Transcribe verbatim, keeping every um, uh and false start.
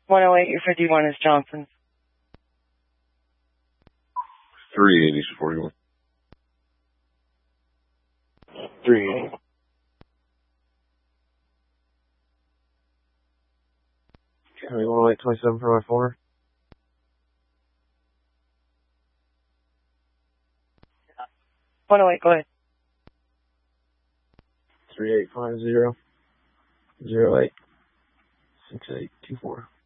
one oh eight, your fifty-one is Johnson. three eighty, forty-one. three eighty. County one oh eight, twenty-seven for my four. one oh eight, go ahead. three eight five zero, zero eight, six eight two four.